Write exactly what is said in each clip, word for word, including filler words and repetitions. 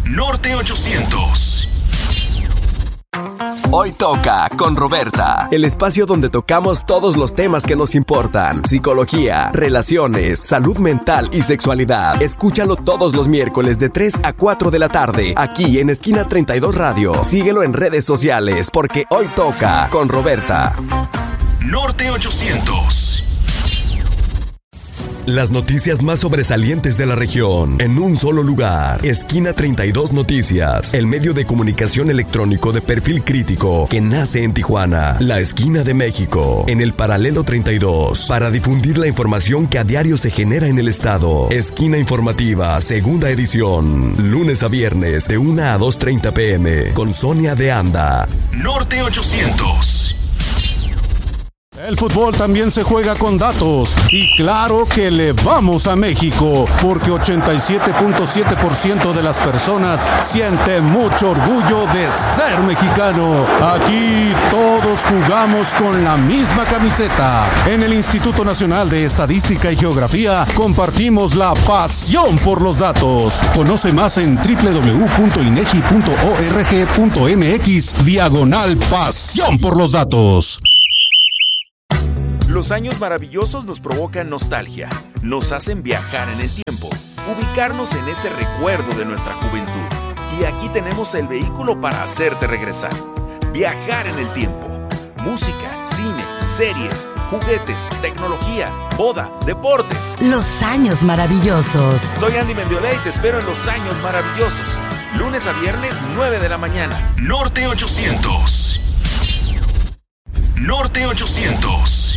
Norte ochocientos. Hoy toca con Roberta, el espacio donde tocamos todos los temas que nos importan: psicología, relaciones, salud mental y sexualidad. Escúchalo todos los miércoles de tres a cuatro de la tarde, aquí en Esquina treinta y dos Radio. Síguelo en redes sociales, porque hoy toca con Roberta. Norte ochocientos. Las noticias más sobresalientes de la región en un solo lugar. Esquina treinta y dos Noticias, el medio de comunicación electrónico de perfil crítico que nace en Tijuana, la esquina de México, en el paralelo treinta y dos, para difundir la información que a diario se genera en el estado. Esquina Informativa, segunda edición, lunes a viernes de una a dos treinta pm, con Sonia de Anda. Norte ochocientos. El fútbol también se juega con datos, y claro que le vamos a México, porque ochenta y siete punto siete por ciento de las personas sienten mucho orgullo de ser mexicano. Aquí todos jugamos con la misma camiseta. En el Instituto Nacional de Estadística y Geografía compartimos la pasión por los datos. Conoce más en doble u doble u doble u punto inegi punto org punto mx diagonal pasión por los datos. Los años maravillosos nos provocan nostalgia, nos hacen viajar en el tiempo, ubicarnos en ese recuerdo de nuestra juventud. Y aquí tenemos el vehículo para hacerte regresar. Viajar en el tiempo. Música, cine, series, juguetes, tecnología, boda, deportes. Los años maravillosos. Soy Andy Mendiola y te espero en Los Años Maravillosos. Lunes a viernes, nueve de la mañana. Norte ochocientos. Norte ochocientos.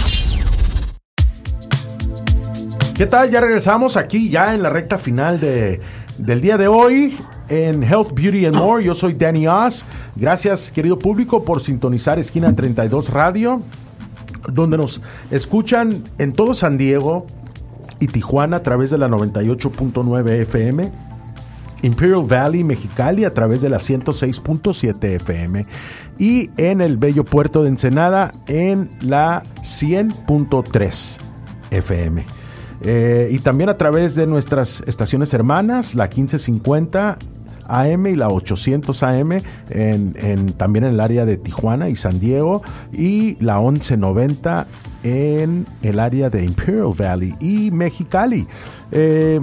¿Qué tal? Ya regresamos aquí ya en la recta final de, del día de hoy en Health, Beauty and More. Yo soy Danny Oz. Gracias, querido público, por sintonizar Esquina treinta y dos Radio, donde nos escuchan en todo San Diego y Tijuana a través de la noventa y ocho punto nueve F M, Imperial Valley, Mexicali a través de la ciento seis punto siete F M y en el bello puerto de Ensenada en la cien punto tres F M. Eh, y también a través de nuestras estaciones hermanas, la quince cincuenta A M y la ochocientos A M, en, en, también en el área de Tijuana y San Diego, y la once noventa en el área de Imperial Valley y Mexicali. Eh,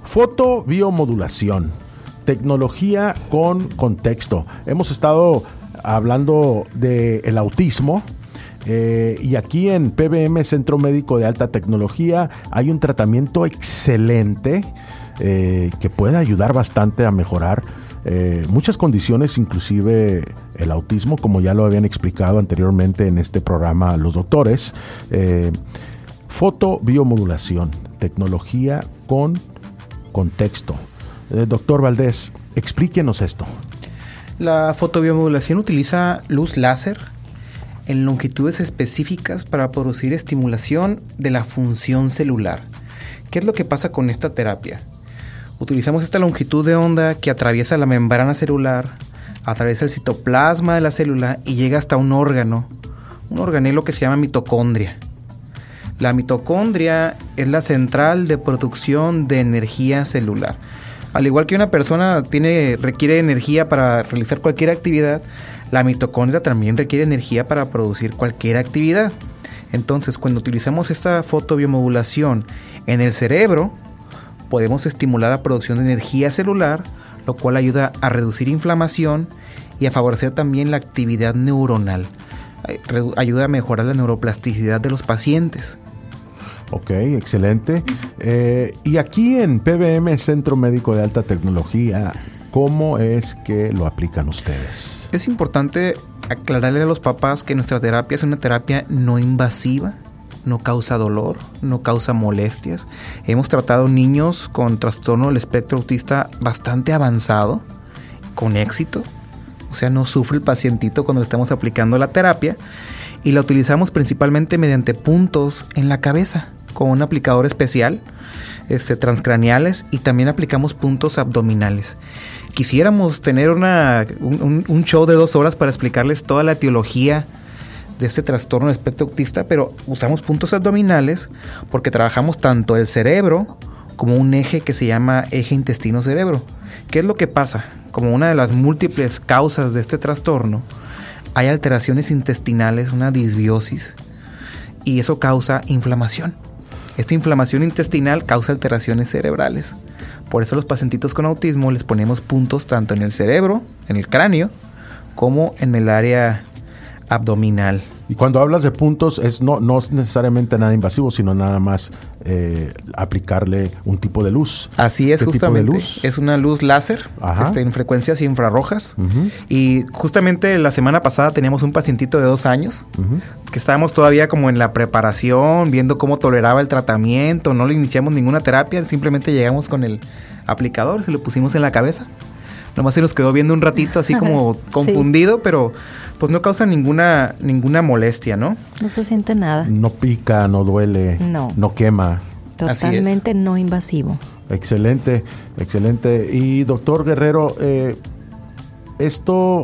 fotobiomodulación, tecnología con contexto. Hemos estado hablando del autismo. Eh, y aquí en P B M, Centro Médico de Alta Tecnología, hay un tratamiento excelente eh, que puede ayudar bastante a mejorar eh, muchas condiciones, inclusive el autismo, como ya lo habían explicado anteriormente en este programa los doctores. Eh, fotobiomodulación, tecnología con contexto. Eh, doctor Valdés, explíquenos esto. La fotobiomodulación utiliza luz láser en longitudes específicas para producir estimulación de la función celular. ¿Qué es lo que pasa con esta terapia? Utilizamos esta longitud de onda que atraviesa la membrana celular, atraviesa el citoplasma de la célula y llega hasta un órgano, un organelo que se llama mitocondria. La mitocondria es la central de producción de energía celular. Al igual que una persona tiene, requiere energía para realizar cualquier actividad, la mitocondria también requiere energía para producir cualquier actividad. Entonces, cuando utilizamos esta fotobiomodulación en el cerebro, podemos estimular la producción de energía celular, lo cual ayuda a reducir inflamación y a favorecer también la actividad neuronal. Ayuda a mejorar la neuroplasticidad de los pacientes. Ok, excelente. Eh, y aquí en P B M, Centro Médico de Alta Tecnología, ¿cómo es que lo aplican ustedes? Es importante aclararle a los papás que nuestra terapia es una terapia no invasiva, no causa dolor, no causa molestias. Hemos tratado niños con trastorno del espectro autista bastante avanzado, con éxito. O sea, no sufre el pacientito cuando le estamos aplicando la terapia, y la utilizamos principalmente mediante puntos en la cabeza, con un aplicador especial, este, transcraneales, y también aplicamos puntos abdominales. Quisiéramos tener una, un, un show de dos horas para explicarles toda la etiología de este trastorno del espectro autista, pero usamos puntos abdominales porque trabajamos tanto el cerebro como un eje que se llama eje intestino-cerebro. ¿Qué es lo que pasa? Como una de las múltiples causas de este trastorno, hay alteraciones intestinales, una disbiosis, y eso causa inflamación. Esta inflamación intestinal causa alteraciones cerebrales. Por eso a los pacientitos con autismo les ponemos puntos tanto en el cerebro, en el cráneo, como en el área abdominal. Y cuando hablas de puntos, es no, no es necesariamente nada invasivo, sino nada más eh, aplicarle un tipo de luz. Así es, ¿Qué justamente. tipo de luz? Es una luz láser este, en frecuencias infrarrojas. Uh-huh. Y justamente la semana pasada teníamos un pacientito de dos años uh-huh. que estábamos todavía como en la preparación, viendo cómo toleraba el tratamiento. No le iniciamos ninguna terapia, simplemente llegamos con el aplicador, se lo pusimos en la cabeza. Nomás se nos quedó viendo un ratito así como confundido, sí. pero pues no causa ninguna ninguna molestia, ¿no? No se siente nada. No pica, no duele, no, no quema. Totalmente no invasivo. Excelente, excelente. Y doctor Guerrero, eh, ¿esto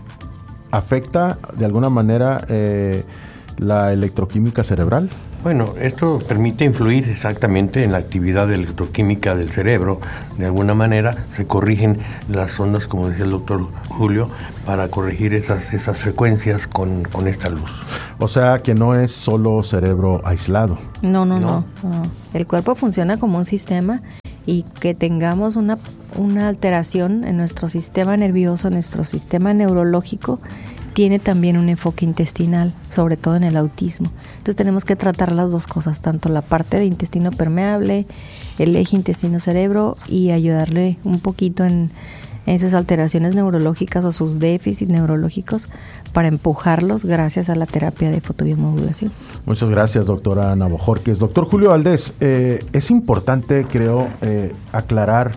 afecta de alguna manera eh, la electroquímica cerebral? Bueno, esto permite influir exactamente en la actividad electroquímica del cerebro. De alguna manera se corrigen las ondas, como decía el doctor Julio, para corregir esas, esas frecuencias con, con esta luz. O sea que no es solo cerebro aislado. No, no, no, no, no. El cuerpo funciona como un sistema y que tengamos una, una alteración en nuestro sistema nervioso, en nuestro sistema neurológico, tiene también un enfoque intestinal, sobre todo en el autismo. Entonces tenemos que tratar las dos cosas, tanto la parte de intestino permeable, el eje intestino-cerebro y ayudarle un poquito en, en sus alteraciones neurológicas o sus déficits neurológicos para empujarlos gracias a la terapia de fotobiomodulación. Muchas gracias, doctora Navojorquez. Doctor Julio Valdés, eh, es importante, creo, eh, aclarar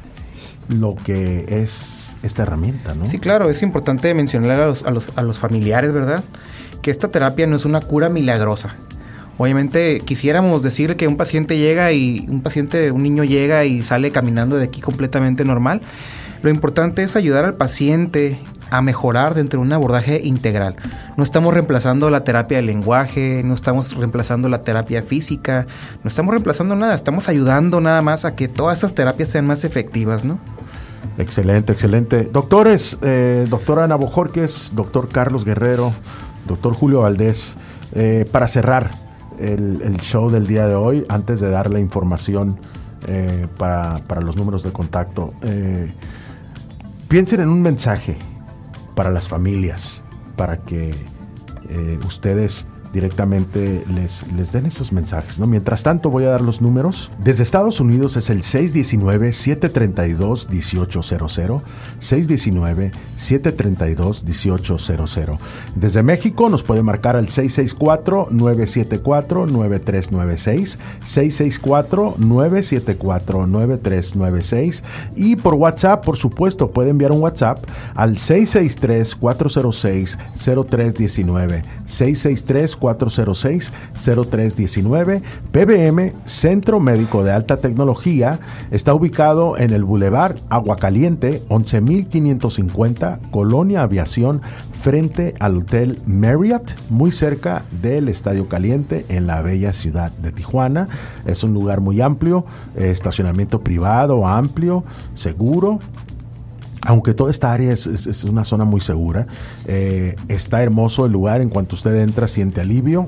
lo que es esta herramienta, ¿no? Sí, claro, es importante mencionar a los, a los, a los familiares, ¿verdad? Que esta terapia no es una cura milagrosa. Obviamente quisiéramos decir que un paciente llega y un paciente, un niño llega y sale caminando de aquí completamente normal. Lo importante es ayudar al paciente a mejorar dentro de un abordaje integral. No estamos reemplazando la terapia del lenguaje, no estamos reemplazando la terapia física, no estamos reemplazando nada, estamos ayudando nada más a que todas estas terapias sean más efectivas, ¿no? Excelente, excelente. Doctores, eh, doctora Navojorquez, doctor Carlos Guerrero, doctor Julio Valdés, eh, para cerrar el, el show del día de hoy, antes de dar la información eh, para, para los números de contacto, eh, piensen en un mensaje para las familias, para que eh, ustedes directamente les, les den esos mensajes, ¿no? Mientras tanto, voy a dar los números. Desde Estados Unidos es el seis uno nueve, siete tres dos, uno ocho cero cero, seis uno nueve, siete tres dos, uno ocho cero cero. Desde México nos puede marcar al seis seis cuatro, nueve siete cuatro, nueve tres nueve seis, seis seis cuatro, nueve siete cuatro, nueve tres nueve seis, y por WhatsApp, por supuesto, puede enviar un WhatsApp al seis seis tres, cuatro cero seis, cero tres uno nueve, seis seis tres, cuatro cero seis, cero tres uno nueve. P B M, Centro Médico de Alta Tecnología, está ubicado en el Boulevard Aguacaliente, once mil quinientos cincuenta, Colonia Aviación, frente al Hotel Marriott, muy cerca del Estadio Caliente, en la bella ciudad de Tijuana. Es un lugar muy amplio, eh, estacionamiento privado, amplio, seguro. Aunque toda esta área es, es, es una zona muy segura, eh, está hermoso el lugar. En cuanto usted entra, siente alivio.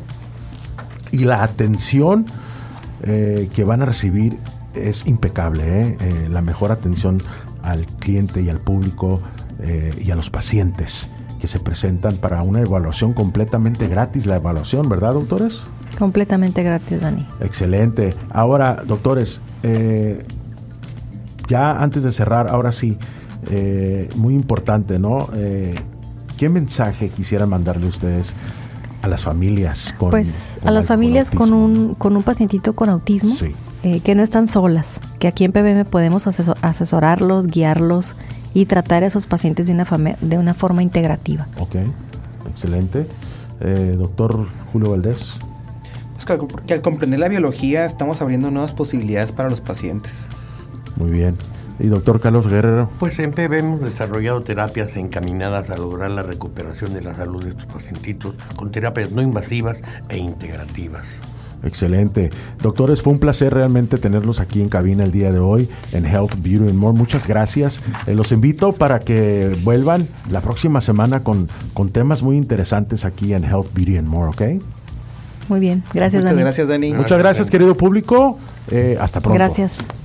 Y la atención eh, que van a recibir es impecable. ¿eh? Eh, la mejor atención al cliente y al público eh, y a los pacientes que se presentan para una evaluación completamente gratis. La evaluación, ¿verdad, doctores? Completamente gratis, Dani. Excelente. Ahora, doctores, eh, ya antes de cerrar, ahora sí, Eh, muy importante, ¿no? Eh, ¿Qué mensaje quisieran mandarle ustedes a las familias con Pues con a las familias con, con un con un pacientito con autismo, sí. eh, que no están solas, que aquí en P B M podemos asesor, asesorarlos, guiarlos y tratar a esos pacientes de una, fame, de una forma integrativa. Ok, excelente. Eh, doctor Julio Valdés. Es que, que al comprender la biología estamos abriendo nuevas posibilidades para los pacientes. Muy bien. ¿Y doctor Carlos Guerrero? Pues en P B hemos desarrollado terapias encaminadas a lograr la recuperación de la salud de estos pacientitos con terapias no invasivas e integrativas. Excelente. Doctores, fue un placer realmente tenerlos aquí en cabina el día de hoy en Health, Beauty and More. Muchas gracias. Eh, los invito para que vuelvan la próxima semana con, con temas muy interesantes aquí en Health, Beauty and More, ¿ok? Muy bien. Gracias, Muchas Dani. gracias, Dani. Muchas gracias, querido público. Eh, hasta pronto. Gracias.